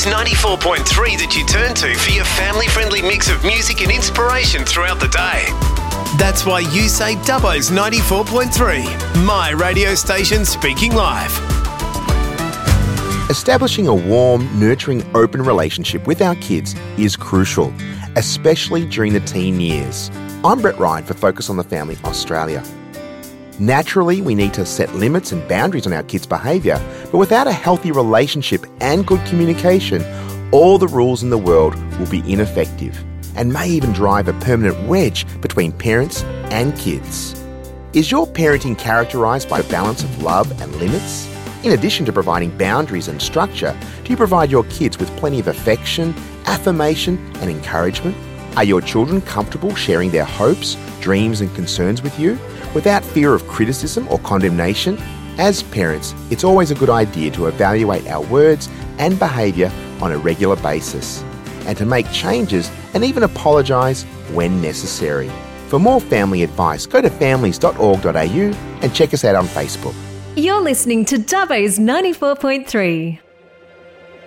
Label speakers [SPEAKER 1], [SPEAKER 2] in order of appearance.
[SPEAKER 1] 94.3 that you turn to for your family-friendly mix of music and inspiration throughout the day. That's why you say Dubbo's 94.3, my radio station speaking live.
[SPEAKER 2] Establishing a warm, nurturing, open relationship with our kids is crucial, especially during the teen years. I'm Brett Ryan for Focus on the Family Australia. Naturally, we need to set limits and boundaries on our kids' behaviour, but without a healthy relationship and good communication, all the rules in the world will be ineffective and may even drive a permanent wedge between parents and kids. Is your parenting characterised by a balance of love and limits? In addition to providing boundaries and structure, do you provide your kids with plenty of affection, affirmation and encouragement? Are your children comfortable sharing their hopes, dreams and concerns with you without fear of criticism or condemnation? As parents, it's always a good idea to evaluate our words and behaviour on a regular basis and to make changes and even apologise when necessary. For more family advice, go to families.org.au and check us out on Facebook.
[SPEAKER 3] You're listening to Dubbo's 94.3.